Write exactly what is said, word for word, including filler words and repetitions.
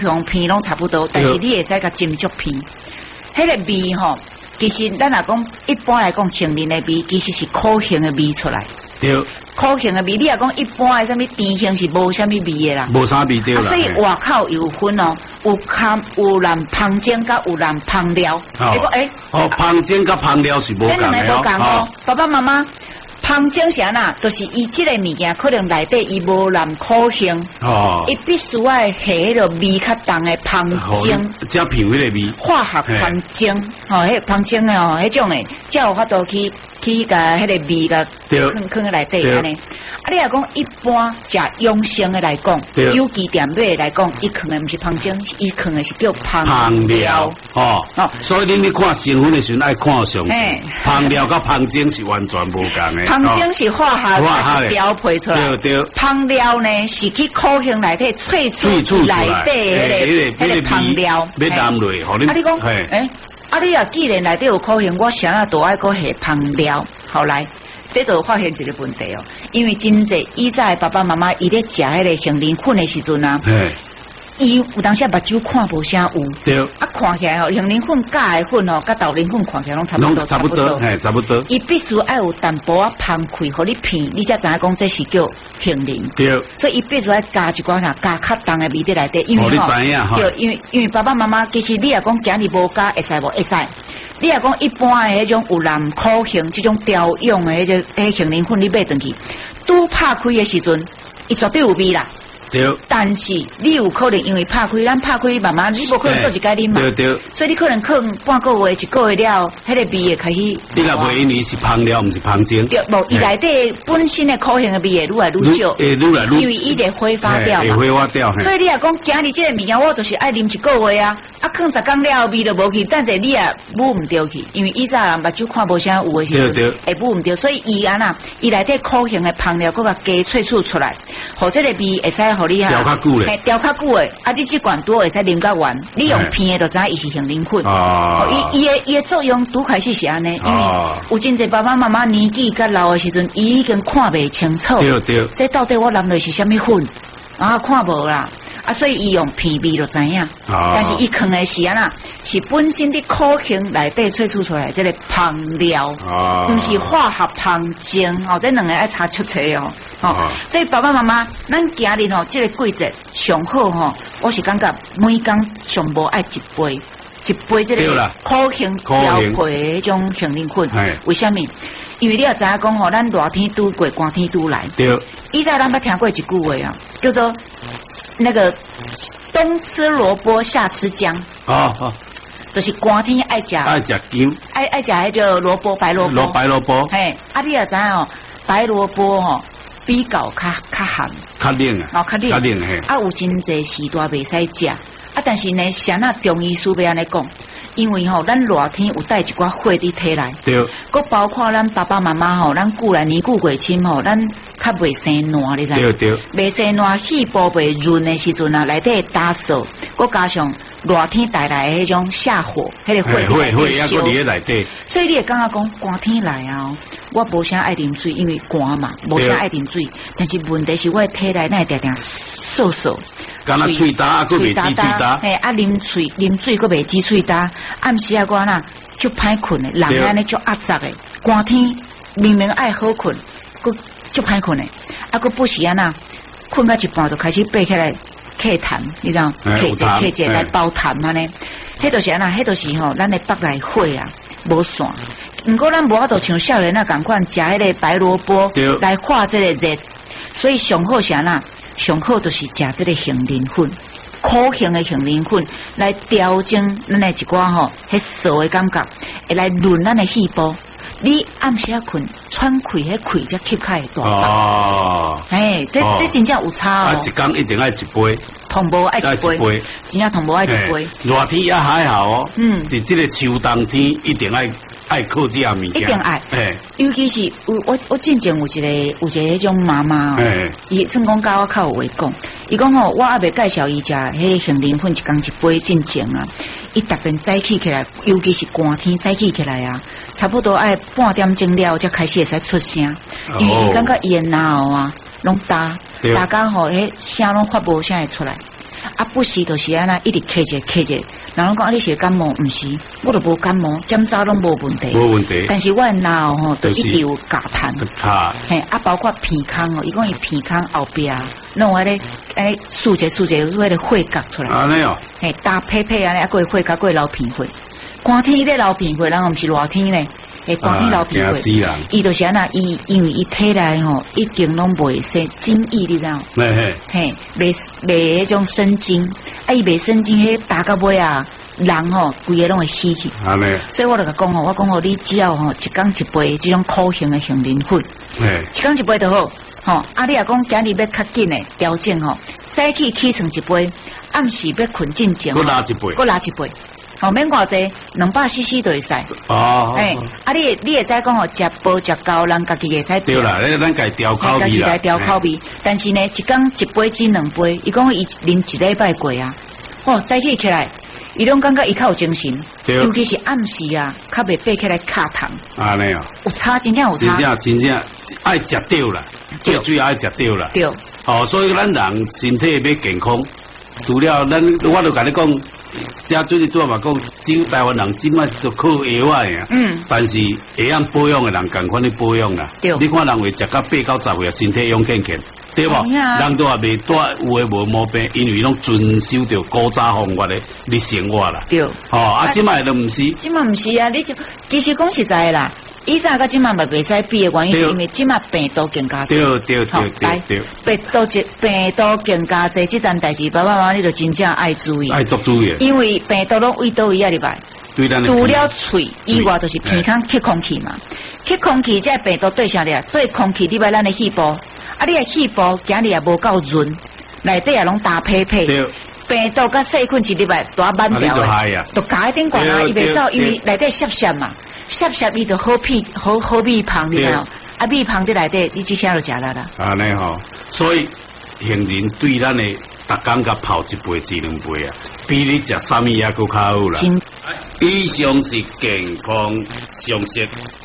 用片拢差不多，但是你会使甲斟酌片，迄个味吼，其实咱若讲一般来讲杏仁的味，其实是苦杏的味出来。 对。 苦杏的味，你若讲一般的什么甜杏是无什么味的啦， 无啥味对啦。 所以外口有分哦，有看有人芳煎甲有人芳料。 哦，诶，哦，芳煎甲芳料是无共的哦。爸爸妈妈。芳煎啥呐？就是伊即个物件，可能内底伊无含苦杏，哦，伊必须要下迄个味较重的芳煎， 才片迄个味。 化学芳煎，吼，迄芳煎的哦，迄种的，才有法度去去甲迄个味甲放放喺内底安尼。啊，你若讲一般食养生的来讲，有机店买来讲，伊放的毋是芳煎，伊放的是叫芳料。 哦哦，所以恁咧看新闻的时阵爱看上，芳料甲芳煎是完全无共的。 芳煎是化学调配出来， 对对。 芳料呢是去苦杏内底萃出内底迄个迄个芳料， 要淡落，互恁。 啊，你讲，诶，啊，你啊，既然内底有苦杏，我啥啊都爱搁下芳料，后来。这就发现一个问题哦，因为真济以前爸爸妈妈伊咧食迄个杏仁粉的时阵啊，伊有当时目睭看无啥有， 对， 啊看起来哦，杏仁粉加的粉哦，甲豆仁粉看起来拢差不多， 差不多，嘿，差不多。 伊必须要有淡薄啊芳开，互你片，你才知影讲这是叫杏仁。 对， 所以伊必须要加一寡啥，加较重的味伫内底，因为吼， 对，因为因为爸爸妈妈其实你若讲今日无加，会使无会使。你若讲一般的迄种有含苦杏这种调用的迄个迄杏仁粉，你买回去，拄拍开的时阵，伊绝对有味啦。 对。 但是你有可能因为拍开，咱拍开慢慢，你无可能做一家啉嘛。 对对。 所以你可能放半个月、一个月了，迄个味会开始。 你若袂因为是芳料，毋是芳煎。 对，无伊内底本身的苦杏的味会愈来愈少。 会愈来愈。 因为伊会挥发掉嘛。 会挥发掉。 所以你若讲今日这个物件，我就是爱啉一个月啊，啊，放十工了味就无去，但是你也补唔掉去，因为以前人目睭看无啥有的时阵，会补唔掉，所以伊安呐，伊内底苦杏的芳料，佮甲加萃取出来，互这个味会使互你哈。 调较久嘞， 调较久诶，啊，你这罐多会使啉较完，你用片的就知影伊是杏仁粉。哦，伊伊诶伊诶作用拄开始是安尼，因为有真侪爸爸妈妈年纪较老诶时阵，伊已经看袂清楚。 对对。 这到底我淋落是虾米粉？啊，看无啦。啊，所以伊用片味就知影。哦。但是伊放诶是安那，是本身的苦杏内底萃取出来这个芳料，哦，毋是化学芳煎。哦，这两个爱查出切哦。哦。所以爸爸妈妈，咱今日吼，这个季节上好吼，我是感觉每工上无爱一杯。一杯这个苦杏调配的迄种杏仁粉，为什么？因为你也知影讲吼，咱热天拄过，寒天拄来。对。以前咱捌听过一句话啊，叫做那个冬吃萝卜，夏吃姜。哦哦。就是寒天爱食。爱食姜。爱爱食迄个萝卜，白萝卜。萝白萝卜。嘿，啊，你也知影哦，白萝卜吼比较较较咸。较冷啊。哦，较冷。较冷嘿。啊，有真侪时段袂使食。啊，但是呢，啥那中医师要安尼讲，因为吼，咱热天有带一寡火伫体内，对，佮包括咱爸爸妈妈吼，咱久来年久过亲吼，咱较袂生烂，你知？对对，袂生烂，细胞袂润的时阵啊，内底打扫，佮加上热天带来的迄种下火，迄个火会会烧，所以你会感觉讲寒天来啊，我无啥爱啉水，因为寒嘛，无啥爱啉水，但是问题是我体内那定定涩涩。敢若喙焦啊，佮袂止喙焦，嘿啊，啉水啉水佮袂止喙焦，暗时啊，我那就歹困的，人安尼就压榨的。寒天明明爱好困，佮就歹困的，啊，佮不时啊那困到一半就开始爬起来咳痰，你知道？咳者咳者来包痰安尼，迄就是安那，迄就是吼，咱的腹内火啊无散。毋过咱无法度像少年啊共款食迄个白萝卜来化这个热，所以上好是安那。上好就是食这个杏仁粉，苦杏的杏仁粉来调整咱的一寡吼，迄涩的感觉，会来润咱的细胞。你暗时啊困，喘气迄气才吸开大。哦，哎，这这真正有差哦。啊，一工一定爱一杯，同无爱一杯，真正同无爱一杯。热天也还好哦。嗯，伫这个秋冬天一定爱爱靠这样物件。一定爱。哎，尤其是有我我之前有一个有一个迄种妈妈哦，伊算讲甲我较有话讲，伊讲吼，我还未介绍伊食迄杏仁粉一工一杯进前啊，伊逐遍早起起来，尤其是寒天早起起来啊，差不多爱。半点钟了，才开始会使出声，因为伊感觉伊的脑啊拢大，大家吼迄声拢发无啥会出来， 啊不是就是安那一直咳着咳着，然后讲啊你是感冒，唔是，我都无感冒，检查拢无问题， 无问题。 但是我脑吼都一直有夹痰， 卡， 嘿啊包括鼻腔哦，伊讲伊鼻腔后边弄安尼安尼竖着竖着，为了血夹出来。 安尼哦， 嘿大配配安尼啊，过血夹过流鼻血，寒天咧流鼻血，然后唔是热天咧。诶，寒天流鼻血，伊就是安那，伊因为伊体内吼已经拢袂生精液，你知道？ 嘿嘿， 嘿，袂袂迄种生精，啊，伊袂生精，迄打到尾啊，人吼规个拢会死去。 安尼， 所以我就甲讲吼，我讲吼，你只要吼一工一杯这种苦型的杏仁粉， 嘿， 一工一杯就好。吼，啊，你若讲今日要较紧的调整吼，早起起床一杯，暗时要困进前， 搁拉一杯， 搁拉一杯。哦，免偌济，两百 C C 就会使。 哦， 哎，啊，你你会使讲哦，食饱食够，人家己会使对啦，咱家调口味啦， 家己来调口味。但是呢，一工一杯至两杯，伊讲伊啉一礼拜过啊，哦，早起起来，伊拢感觉伊较有精神，尤其是暗时啊，较袂爬起来卡痰。 安尼哦， 有差，真正有差， 真正真正爱食对啦，最主要爱食对啦。 对， 哦，所以咱人身体要健康，除了咱，我都甲你讲。遮最近做嘛讲，今台湾人今麦就靠药啊呀，嗯，但是会晓保养的人共款咧保养啦。对，你看人会食到八九十岁，身体勇健健，对不？人都也未带有诶无毛病，因为拢遵守着古早风格咧咧生活啦。对，哦，啊，今麦都唔是， 今麦唔是啊，你就其实讲实在啦。以前甲今麦嘛袂使比的原因，是因为今麦病毒更加多。 对对对对对， 病毒一病毒更加多，这件代志爸爸妈妈你就真正爱注意。 爱做注意。因为病毒拢位倒位啊入来，除了喙以外，就是鼻腔吸空气嘛。吸空气，这病毒对啥咧？对空气入来咱的肺部，啊，你的肺部今日也无够润，内底也拢打屁屁。病毒甲细菌一入来，大慢掉的，都加一点管啊，伊袂走，因为内底湿湿嘛。湿湿伊就好屁好好味芳，你知道？啊，味芳在内底，你即下就食啦啦。 安尼吼，所以杏仁对咱的逐工甲泡一杯、一两杯啊，比你食啥物也搁较好啦。以上是健康常识。